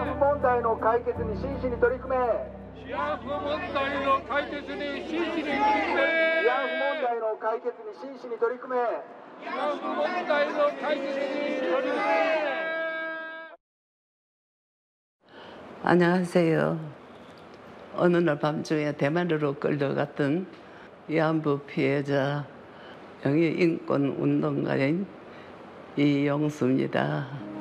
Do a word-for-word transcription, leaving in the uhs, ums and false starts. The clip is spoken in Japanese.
フ問題の解決に真摯に取り組め。 慰安婦問題の解決に真摯に取り組め。 慰安婦問題の解決に真摯に取り組め。 慰安婦問題の解決に取り組め。 안녕하세요. 어느 날 밤중에 대만으로 끌려갔던 위안부 피해자 영유인권 운동가인 이용수입니다.